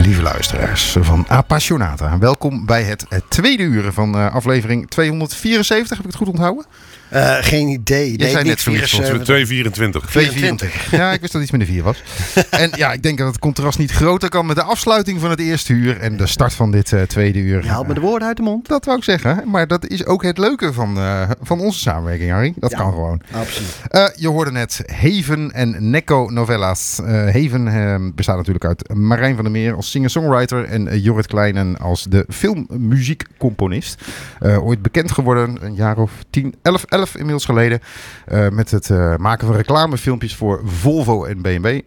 Lieve luisteraars van Appassionata, welkom bij het tweede uur van aflevering 274. Heb ik het goed onthouden? Geen idee. Je zei net zoiets. 224. 224. Ja, ik wist dat iets met de 4 was. En ja, ik denk dat het contrast niet groter kan met de afsluiting van het eerste uur en de start van dit tweede uur. Je haalt me de woorden uit de mond. Dat wou ik zeggen. Maar dat is ook het leuke van onze samenwerking, Harry. Dat kan gewoon. Absoluut. Je hoorde net Haven en Necco Novellas. Haven bestaat natuurlijk uit Marijn van der Meer als singer-songwriter en Jorrit Kleinen als de filmmuziekcomponist. Ooit bekend geworden, een jaar of 11 inmiddels geleden, met het maken van reclamefilmpjes voor Volvo en BMW.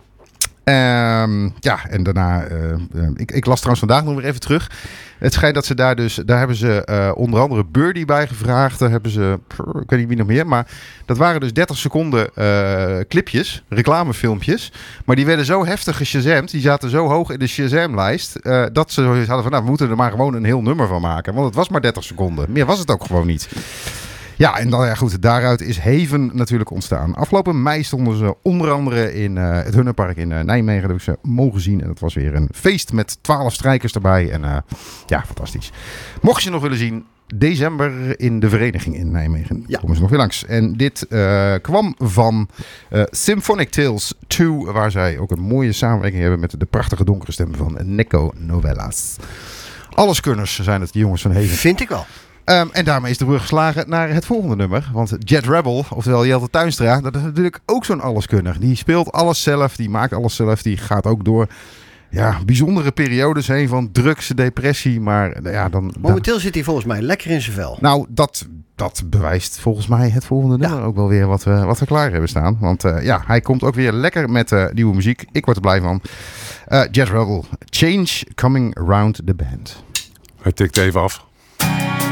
Ja, en daarna, ik las trouwens vandaag nog weer even terug. Het schijnt dat ze daar hebben ze onder andere Birdie bij gevraagd. Daar hebben ze, ik weet niet wie nog meer, maar dat waren dus 30 seconden clipjes, reclamefilmpjes. Maar die werden zo heftig geshazamd, die zaten zo hoog in de Shazam-lijst, dat ze hadden van, nou, we moeten er maar gewoon een heel nummer van maken. Want het was maar 30 seconden. Meer was het ook gewoon niet. Ja, en dan, ja goed, daaruit is Haven natuurlijk ontstaan. Afgelopen mei stonden ze onder andere in het Hunnerpark in Nijmegen. Dat heb ik ze mogen zien. En dat was weer een feest met 12 strijkers erbij. En ja, fantastisch. Mocht je ze nog willen zien, december in de vereniging in Nijmegen. Ja. Komen ze nog weer langs. En dit kwam van Symphonic Tales 2, waar zij ook een mooie samenwerking hebben met de prachtige donkere stem van Necco Novellas. Alleskunners zijn het, die jongens van Haven. Vind ik wel. En daarmee is de brug geslagen naar het volgende nummer. Want Jet Rebel, oftewel Jelte Tuinstra, dat is natuurlijk ook zo'n alleskunner. Die speelt alles zelf, die maakt alles zelf. Die gaat ook door bijzondere periodes heen van drugs, depressie. Maar ja, momenteel zit hij volgens mij lekker in zijn vel. Nou, dat bewijst volgens mij het volgende nummer ook wel weer wat we klaar hebben staan. Want hij komt ook weer lekker met nieuwe muziek. Ik word er blij van. Jet Rebel, Change Coming Around the Band. Hij tikt even af.